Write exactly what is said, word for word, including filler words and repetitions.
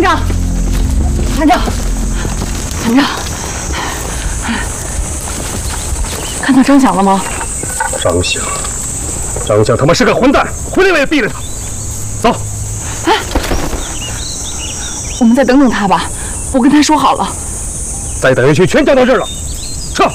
长，团长，团长，看到张响了吗？ 张响，张响他妈是个混蛋，回来我也毙了他。走。哎， 我们再等等他吧，我跟他说好了。 再等下去全交到这儿了。